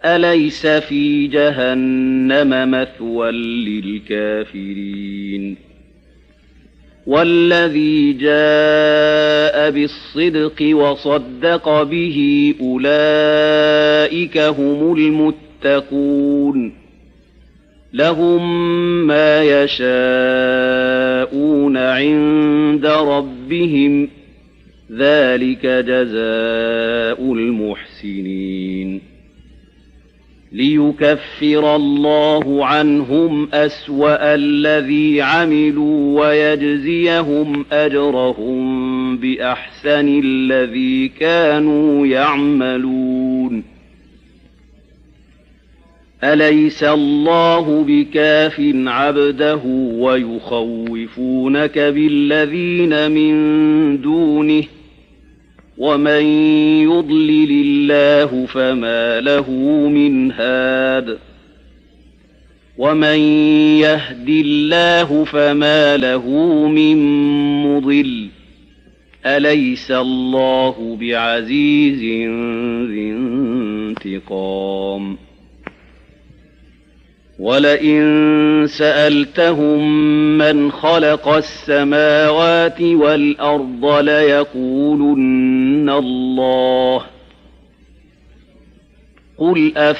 أليس في جهنم مثوى للكافرين والذي جاء بالصدق وصدق به أولئك هم المتقون لهم ما يشاءون عند ربهم ذلك جزاء المحسنين ليكفر الله عنهم أسوأ الذي عملوا ويجزيهم أجرهم بأحسن الذي كانوا يعملون أليس الله بكاف عبده ويخوفونك بالذين من دونه ومن يضلل الله فما له من هاد ومن يهد الله فما له من مضل أليس الله بعزيز ذي انتقام ولئن سألتهم من خلق السماوات والأرض ليقولن الله قل